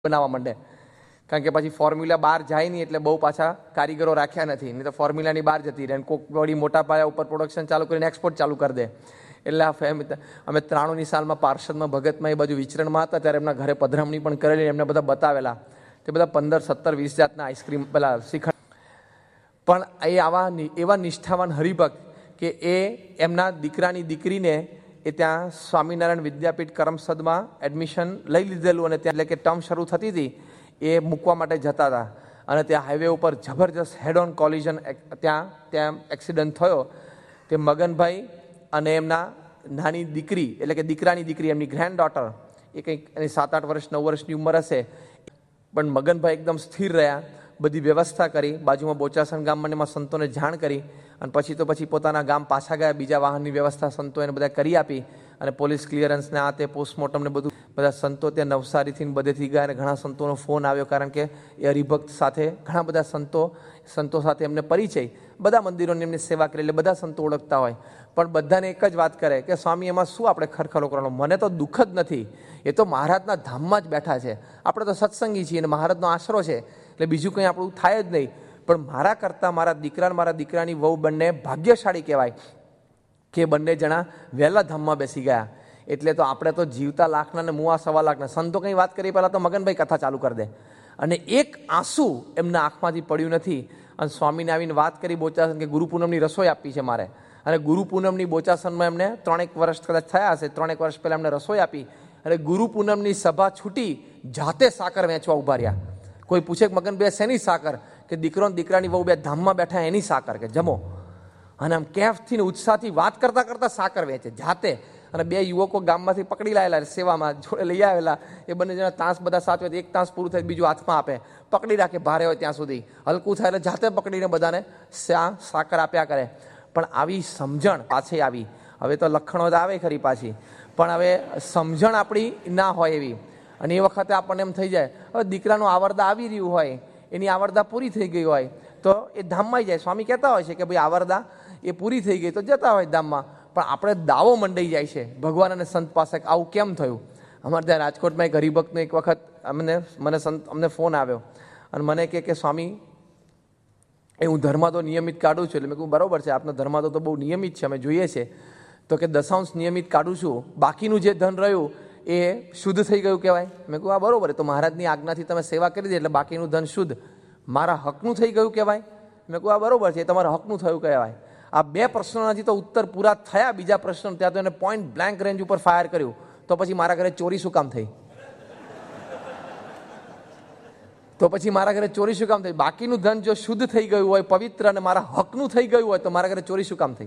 બનાવવા માંડે, કારણ કે પછી ફોર્મ્યુલા બહાર જાય નહીં એટલે બહુ પાછા કારીગરો રાખ્યા નથી, નહીં તો ફોર્મ્યુલાની બહાર જતી રહે. કોક વળી મોટા પાયા ઉપર પ્રોડક્શન ચાલુ કરીને એક્સપોર્ટ ચાલુ કરી દે. એટલે અમે 93ની સાલમાં પાર્ષદમાં ભગતમાં એ બાજુ વિચરણમાં હતા ત્યારે એમના ઘરે પધરામણી પણ કરેલી, એમને બધા બતાવેલા. તે બધા 15, 17, 20 જાતના આઈસ્ક્રીમ પેલા શ્રીખંડ. પણ એ એવા નિષ્ઠાવાન હરિભક્ત કે એ એમના દીકરાની દીકરીને એ ત્યાં સ્વામિનારાયણ વિદ્યાપીઠ કરમસદમાં એડમિશન લઈ લીધેલું અને ત્યાં એટલે કે ટર્મ શરૂ થતી હતી એ મૂકવા માટે જતા હતા અને ત્યાં હાઈવે ઉપર જબરજસ્ત હેડ ઓન કોલિઝન ત્યાં એક્સિડન્ટ થયો. તે મગનભાઈ અને એમના નાની દીકરી એટલે કે દીકરાની દીકરી એમની ગ્રેન્ડ ડોટર એ કંઈક એની 7-8 વર્ષ 9 વર્ષની ઉંમર હશે. પણ મગનભાઈ એકદમ સ્થિર રહ્યા, બધી વ્યવસ્થા કરી, બાજુમાં બોચાસણ ગામમાં એમાં સંતોને જાણ કરી અને પછી પોતાના ગામ પાછા ગયા. બીજા વાહનની વ્યવસ્થા સંતો એને બધા કરી આપી અને પોલીસ ક્લિયરન્સને આ તે પોસ્ટમોર્ટમને બધું બધા સંતો ત્યાં નવસારીથી બધેથી ગયા અને ઘણા સંતોનો ફોન આવ્યો, કારણ કે એ હરિભક્ત સાથે ઘણા બધા સંતો સાથે એમને પરિચય, બધા મંદિરોની એમની સેવા કરી એટલે બધા સંતો ઓળખતા હોય. પણ બધાને એક જ વાત કરે કે સ્વામી એમાં શું આપણે ખરખરો કરવાનો, મને તો દુઃખ જ નથી, એ તો મહારાજના ધામમાં જ બેઠા છે, આપણે તો સત્સંગી છીએ અને મહારાજનો આશરો છે એટલે બીજું કંઈ આપણું થાય જ નહીં. પણ મારા કરતાં મારા દીકરા અને મારા દીકરાની વહુ બંને ભાગ્યશાળી કહેવાય કે બંને જણા વહેલા ધામમાં બેસી ગયા. એટલે તો આપણે તો જીવતા લાખના ને મુવા 1.25 લાખના સંતો કંઈ વાત કરી પહેલાં તો મગનભાઈ કથા ચાલુ કરી દે અને એક આંસુ એમના આંખમાંથી પડ્યું નથી. અને સ્વામીને આવીને વાત કરી બોચાસન કે ગુરુ પૂનમની રસોઈ આપી છે મારે, અને ગુરુ પૂનમની બોચાસનમાં એમને 3-1 વર્ષ કદાચ થયા હશે, 3-1 વર્ષ પહેલાં એમને રસોઈ આપી અને ગુરુ પૂનમની સભા છૂટી જાતે સાકર વેચવા ઉભા રહ્યા. કોઈ પૂછે કે મગનભાઈ શેની સાકર, કે દીકરો ને દીકરાની વહુ બે ધામમાં બેઠા એની સાકર, કે જમો. અને આમ કેફથી ને ઉત્સાહથી વાત કરતા કરતા સાકર વેચે જાતે. અને 2 યુવકો ગામમાંથી પકડી લાયેલા સેવામાં જોડે લઈ આવેલા, એ બંને જણા તાંસ બધા સાચવે, એક તાંસ પૂરું થાય બીજું હાથમાં આપે, પકડી રાખે ભારે હોય ત્યાં સુધી, હલકું થાય એટલે જાતે પકડીને બધાને સાકર આપ્યા કરે. પણ આવી સમજણ પાછી આવી, હવે તો લખણો જ આવે ખરી પાછી, પણ હવે સમજણ આપણી ના હોય એવી. અને એ વખતે આપણને એમ થઈ જાય હવે દીકરાનું આવરદા આવી રહ્યું હોય, એની આવરદા પૂરી થઈ ગઈ હોય તો એ ધામમાં જાય. સ્વામી કહેતા હોય છે કે ભાઈ આવરદા એ પૂરી થઈ ગઈ તો જતા હોય ધામમાં, પણ આપણે દાવો મંડાઈ જાય છે ભગવાન અને સંત પાસે, આવું કેમ થયું. અમારે ત્યાં રાજકોટમાં એક હરિભક્તનો એક વખત અમને ફોન આવ્યો અને મને કે સ્વામી એ હું ધર્માદો નિયમિત કાઢું છું. એટલે મેં કહું બરાબર છે, આપનો ધર્માદો તો બહુ નિયમિત છે, અમે જોઈએ છે. તો કે 10 નિયમિત કાઢું છું, બાકીનું જે ધન રહ્યું એ શુદ્ધ થઈ ગયું કહેવાય. મેં કહું આ બરાબર, તો મહારાજની આજ્ઞાથી તમે સેવા કરી દે એટલે બાકીનું ધન શુદ્ધ, મારા હકનું થઈ ગયું કહેવાય. મેં કહું આ બરાબર છે, એ તમારા હકનું થયું કહેવાય. આ 2 પ્રશ્નોનાથી તો ઉત્તર પૂરા થયા, બીજા પ્રશ્ન ત્યાં તો એને પોઈન્ટ બ્લેન્ક રેન્જ ઉપર ફાયર કર્યું. તો પછી મારા ઘરે ચોરી શું કામ થઈ? બાકીનું ધન જો શુદ્ધ થઈ ગયું હોય, પવિત્ર અને મારા હકનું થઈ ગયું હોય તો મારા ઘરે ચોરી શું કામ થઈ?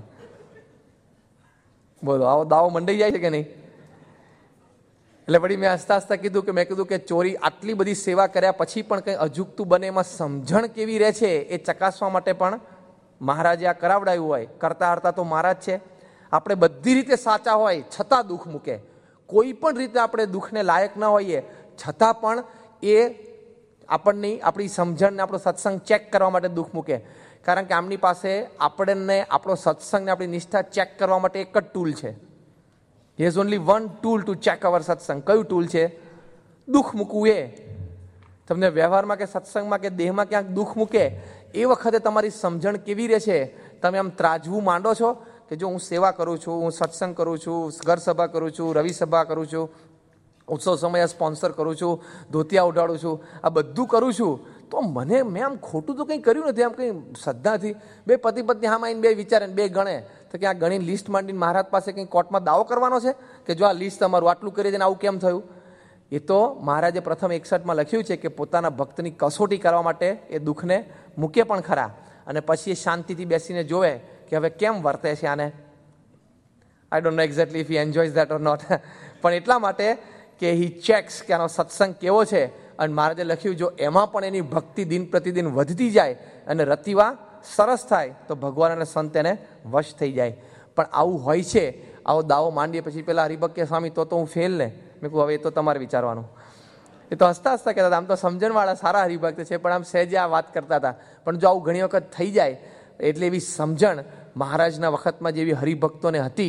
બોલો, આવો દાવો મંડાઈ જાય છે કે નહીં? એટલે વળી મેં હસતા કીધું કે ચોરી આટલી બધી સેવા કર્યા પછી પણ કંઈ અજુગતું બને એમાં સમજણ કેવી રહે છે એ ચકાસવા માટે પણ મહારાજે આ કરાવડાયું હોય. કરતા હરતા તો મહારાજ છે. આપણે બધી રીતે સાચા હોય છતાં દુઃખ મૂકે, કોઈ પણ રીતે આપણે દુઃખને લાયક ના હોઈએ છતાં પણ એ આપણી સમજણને આપણો સત્સંગ ચેક કરવા માટે દુઃખ મૂકે. કારણ કે આમની પાસે આપણને આપણો સત્સંગને આપણી નિષ્ઠા ચેક કરવા માટે એક જ ટૂલ છે. There is only one tool to check our સત્સંગ. કયું ટૂલ છે? દુઃખ મૂકવું. એ તમને વ્યવહારમાં કે સત્સંગમાં કે દેહમાં ક્યાંક દુઃખ મૂકે એ વખતે તમારી સમજણ કેવી રહે છે? તમે આમ ત્રાજવું માંડો છો કે જો હું સેવા કરું છું, હું સત્સંગ કરું છું, ઘર સભા કરું છું, રવિ સભા કરું છું, ઉત્સવ સમયે સ્પોન્સર કરું છું, ધોતિયા ઉડાડું છું, આ બધું કરું છું તો મેં આમ ખોટું તો કંઈ કર્યું નથી, આમ કંઈ શ્રદ્ધાથી 2 પતિ પત્ની આમાં આવીને 2 વિચારે 2 ગણે તો કે આ ગણીને લિસ્ટ માંડીને મહારાજ પાસે કંઈ કોર્ટમાં દાવો કરવાનો છે કે જો આ લિસ્ટ તમારું આટલું કરી દે ને આવું કેમ થયું? એ તો મહારાજે પ્રથમ 61માં લખ્યું છે કે પોતાના ભક્તની કસોટી કરવા માટે એ દુઃખને મૂકે પણ ખરા અને પછી એ શાંતિથી બેસીને જોવે કે હવે કેમ વર્તે છે આને. I don't know exactly if he એન્જોયઝ that or not, પણ એટલા માટે કે હી ચેક્સ કે આનો સત્સંગ કેવો છે. અને મહારાજે લખ્યું જો એમાં પણ એની ભક્તિ દિન પ્રતિદિન વધતી જાય અને રતિવા સરસ થાય તો ભગવાન અને સંત એને વશ થઈ જાય. પણ આવું હોય છે, આવો દાવો માંડીએ પછી પેલા હરિભક્ત કે સ્વામી તો હું ફેલ ને. મેં કહું હવે એ તો તમારે વિચારવાનું. એ તો હસતા કહેતા હતા, આમ તો સમજણવાળા સારા હરિભક્ત છે પણ આમ સહેજે આ વાત કરતા હતા. પણ જો આવું ઘણી વખત થઈ જાય એટલે એવી સમજણ મહારાજના વખતમાં જેવી હરિભક્તોને હતી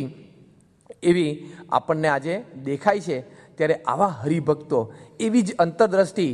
એવી આપણને આજે દેખાય છે. ત્યારે આવા હરિભક્તો એવી જ અંતરદ્રષ્ટિ